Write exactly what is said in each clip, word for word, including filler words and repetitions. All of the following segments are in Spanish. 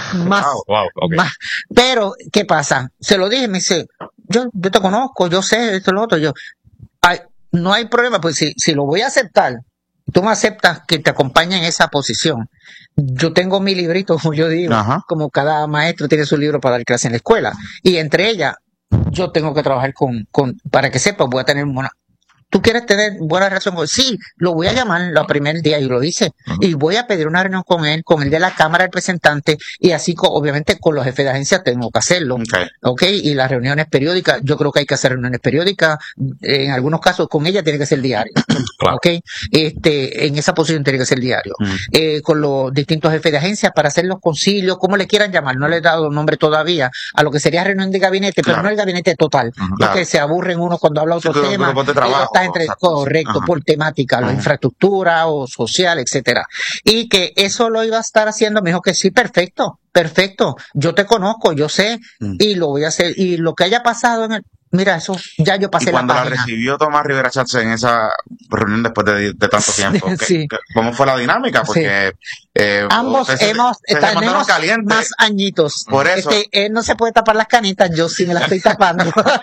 más, wow, wow, okay. más. Pero, ¿qué pasa? Se lo dije, me dice, yo, yo te conozco, yo sé esto y lo otro. Yo, ay, no hay problema, pues si, si lo voy a aceptar, tú me aceptas que te acompañe en esa posición. Yo tengo mi librito, como yo digo, Ajá. como cada maestro tiene su libro para dar clase en la escuela. Y entre ellas, yo tengo que trabajar con, con para que sepas, voy a tener una... ¿Tú quieres tener buena relación con él? Sí, lo voy a llamar el primer día y lo hice. Uh-huh. Y voy a pedir una reunión con él, con el de la Cámara del Representante y así, con, obviamente, con los jefes de agencia tengo que hacerlo. Okay. ¿Ok? Y las reuniones periódicas, yo creo que hay que hacer reuniones periódicas. En algunos casos, con ella tiene que ser diario. Claro. ¿Ok? Este, en esa posición tiene que ser diario. Uh-huh. Eh, con los distintos jefes de agencia para hacer los concilios, como le quieran llamar. No le he dado nombre todavía a lo que sería reunión de gabinete, claro. Pero no el gabinete total. Uh-huh. Porque claro. Se aburren uno cuando habla otro sí, tema. Entre, o sea, correcto, ajá. Por temática, la infraestructura o social, etcétera. Y que eso lo iba a estar haciendo, me dijo que sí, perfecto, perfecto, yo te conozco, yo sé, mm. y lo voy a hacer. Y lo que haya pasado en el... Mira, eso ya yo pasé la página. Y cuando la, la recibió Tomás Rivera Schatz en esa reunión después de, de tanto tiempo, sí. ¿qué, ¿cómo fue la dinámica? Porque sí. eh, ambos se, hemos, se, se tenemos más añitos. Por eso. Este, él no se puede tapar las canitas, yo sí me las estoy tapando.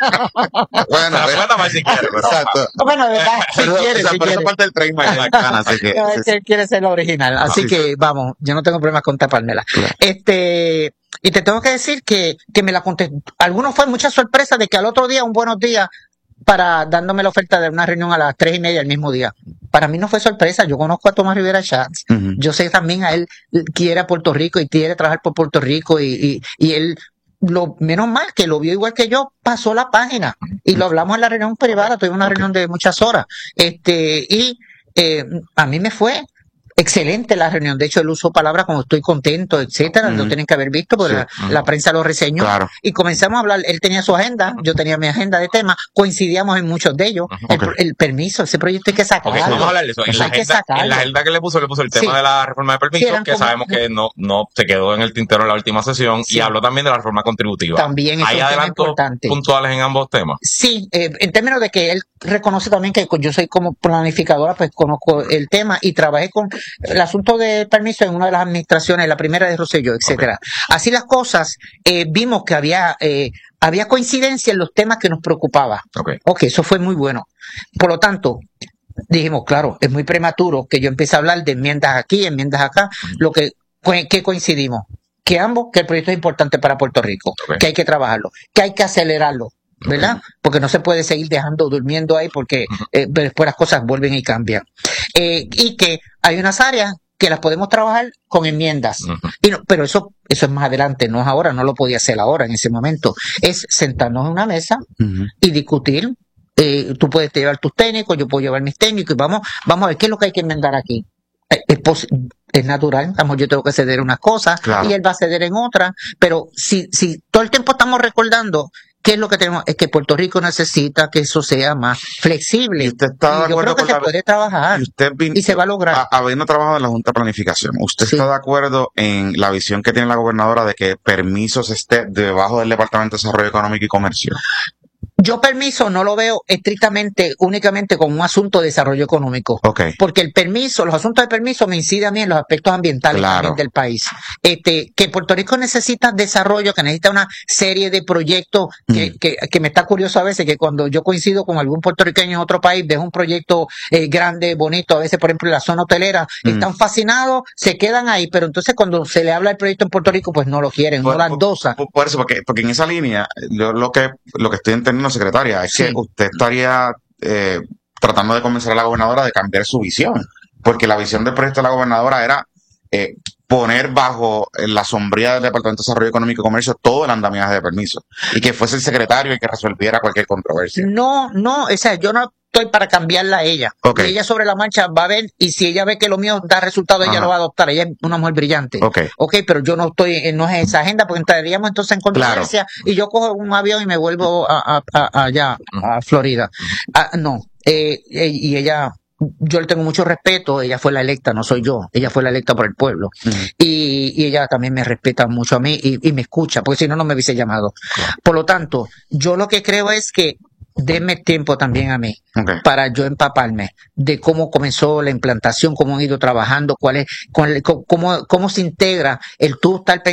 Bueno, se puede tapar si quiere. Exacto. Bueno, de verdad, si pero, quiere, o sea, si por quiere. esa parte del trademark de la cana, así que... No, es que él quiere ser la original, así sí, que sí. Vamos, yo no tengo problemas con tapármela. Claro. Este... Y te tengo que decir que, que me la contestó. Algunos fue mucha sorpresa de que al otro día, un buenos días, para dándome la oferta de una reunión a las tres y media el mismo día. Para mí no fue sorpresa. Yo conozco a Tomás Rivera Schatz. Uh-huh. Yo sé también a él quiere a Puerto Rico y quiere trabajar por Puerto Rico y, y, y él, lo menos mal que lo vio igual que yo, pasó la página y lo hablamos en la reunión privada. Tuvimos una reunión de muchas horas. Este, y eh, a mí me fue excelente la reunión. De hecho, él usó palabras como estoy contento, etcétera. Mm. Lo tienen que haber visto porque sí. la, la prensa lo reseñó. Claro. Y comenzamos a hablar. Él tenía su agenda, yo tenía mi agenda de temas. Coincidíamos en muchos de ellos. Okay. El, el permiso, ese proyecto hay que sacarlo. Okay, vamos a hablar de eso. En la, agenda, en la agenda que le puso, le puso el tema sí. de la reforma de permiso, sí, que como, sabemos que no, no se quedó en el tintero en la última sesión. Sí. Y habló también de la reforma contributiva. También es ¿Hay adelantos puntuales en ambos temas? Sí, eh, en términos de que él reconoce también que yo soy como planificadora, pues conozco el tema y trabajé con el asunto de de permiso en una de las administraciones, la primera de Rosselló, etcétera. Okay. Así las cosas, eh, vimos que había eh, había coincidencia en los temas que nos preocupaba. Okay. ok, eso fue muy bueno. Por lo tanto, dijimos, claro, es muy prematuro que yo empiece a hablar de enmiendas aquí, enmiendas acá, uh-huh. lo que, que coincidimos, que ambos, que el proyecto es importante para Puerto Rico, okay. que hay que trabajarlo, que hay que acelerarlo, ¿verdad? Okay. Porque no se puede seguir dejando durmiendo ahí porque eh, después las cosas vuelven y cambian. Eh, y que hay unas áreas que las podemos trabajar con enmiendas. Uh-huh. Y no, pero eso eso es más adelante, no es ahora, no lo podía hacer ahora en ese momento. Es sentarnos en una mesa uh-huh. y discutir. Eh, tú puedes llevar tus técnicos, yo puedo llevar mis técnicos y vamos, vamos a ver qué es lo que hay que enmendar aquí. Es, es, pos- es natural, vamos, yo tengo que ceder unas cosas claro. y él va a ceder en otras, pero si, si todo el tiempo estamos recordando ¿qué es lo que tenemos? Es que Puerto Rico necesita que eso sea más flexible. ¿Y usted está de y yo creo que se la... puede trabajar y, usted vin... y se va a lograr. A, habiendo trabajado en la Junta de Planificación, ¿usted sí. está de acuerdo en la visión que tiene la gobernadora de que permisos esté debajo del Departamento de Desarrollo Económico y Comercio? Yo permiso no lo veo estrictamente, únicamente como un asunto de desarrollo económico. Okay. Porque el permiso, los asuntos de permiso me inciden a mí en los aspectos ambientales claro. también del país. Este, que Puerto Rico necesita desarrollo, que necesita una serie de proyectos que, mm. que, que me está curioso a veces que cuando yo coincido con algún puertorriqueño en otro país, ves un proyecto eh, grande, bonito, a veces por ejemplo en la zona hotelera, mm. están fascinados, se quedan ahí, pero entonces cuando se le habla del proyecto en Puerto Rico, pues no lo quieren, por, no lo endosan. Por, por eso, porque, porque en esa línea, yo lo que, lo que estoy entendiendo, secretaria, es sí. que usted estaría eh, tratando de convencer a la gobernadora de cambiar su visión, porque la visión del proyecto de la gobernadora era eh, poner bajo la sombría del Departamento de Desarrollo Económico y Comercio todo el andamiaje de permiso y que fuese el secretario el que resolviera cualquier controversia. No, no, o sea, yo no estoy para cambiarla a ella. Okay. Ella sobre la marcha va a ver y si ella ve que lo mío da resultado, ella Ajá. lo va a adoptar. Ella es una mujer brillante. Okay. ok, pero yo no estoy, no es esa agenda porque entraríamos entonces en controversia claro. y yo cojo un avión y me vuelvo a, a, a, allá, a Florida. Uh-huh. Ah, no, eh, y ella... Yo le tengo mucho respeto, ella fue la electa, no soy yo, ella fue la electa por el pueblo. Uh-huh. Y, y ella también me respeta mucho a mí y, y me escucha, porque si no, no me hubiese llamado. Uh-huh. Por lo tanto, yo lo que creo es que denme tiempo también a mí okay. para yo empaparme de cómo comenzó la implantación, cómo han ido trabajando, cuál es, cuál, cómo, cómo se integra el tú estar